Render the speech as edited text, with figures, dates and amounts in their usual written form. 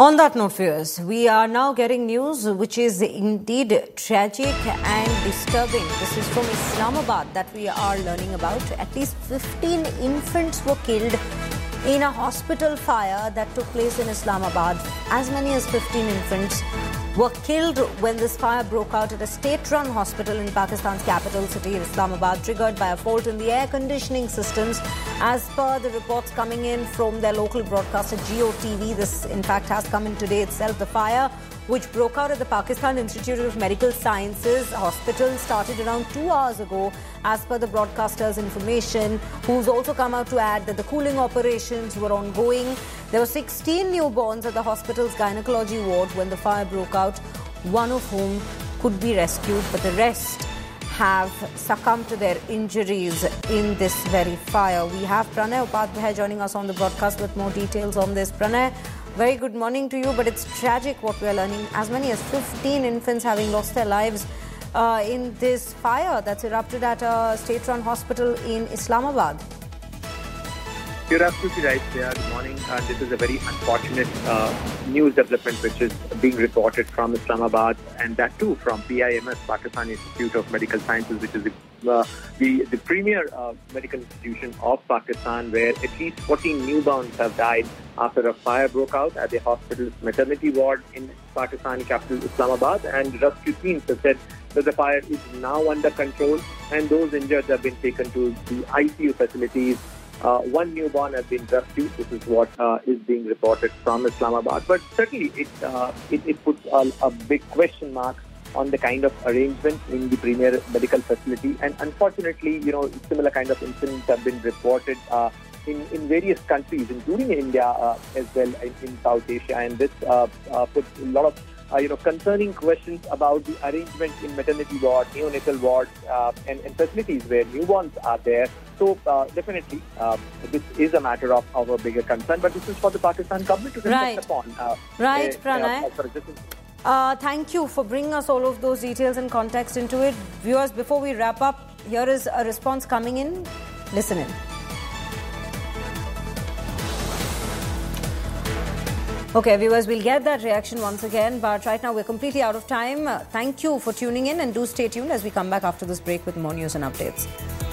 On that note, viewers, we are now getting news which is indeed tragic and disturbing. This is from Islamabad that we are learning about. At least 15 infants were killed in a hospital fire that took place in Islamabad. As many as 15 infants were killed when this fire broke out at a state-run hospital in Pakistan's capital city, Islamabad, triggered by a fault in the air conditioning systems. As per the reports coming in from their local broadcaster, Jio TV, this in fact has come in today itself. The fire, which broke out at the Pakistan Institute of Medical Sciences hospital, started around 2 hours ago, as per the broadcaster's information, who's also come out to add that the cooling operations were ongoing. There were 16 newborns at the hospital's gynecology ward when the fire broke out, one of whom could be rescued, but the rest have succumbed to their injuries in this very fire. We have Pranay Upadhyay joining us on the broadcast with more details on this. Pranay, very good morning to you, but it's tragic what we are learning. As many as 15 infants having lost their lives in this fire that's erupted at a state-run hospital in Islamabad. You're absolutely right, Priya. Good morning. This is a very unfortunate news development which is being reported from Islamabad, and that too from PIMS, Pakistan Institute of Medical Sciences, which is the premier medical institution of Pakistan, where at least 14 newborns have died after a fire broke out at the hospital's maternity ward in Pakistan capital Islamabad. And rescue teams have said that the fire is now under control and those injured have been taken to the ICU facilities. One newborn has been rescued. This is what is being reported from Islamabad. But certainly it puts a big question mark on the kind of arrangement in the premier medical facility. And unfortunately, similar kind of incidents have been reported in various countries, including India as well in South Asia. And this puts a lot of concerning questions about the arrangement in maternity ward, neonatal wards, and facilities where newborns are there. So definitely, this is a matter of a bigger concern. But this is for the Pakistan government to reflect upon. Pranay. Thank you for bringing us all of those details and context into it. Viewers, before we wrap up, here is a response coming in. Listen in. Okay, viewers, we'll get that reaction once again, but right now we're completely out of time. Thank you for tuning in, and do stay tuned as we come back after this break with more news and updates.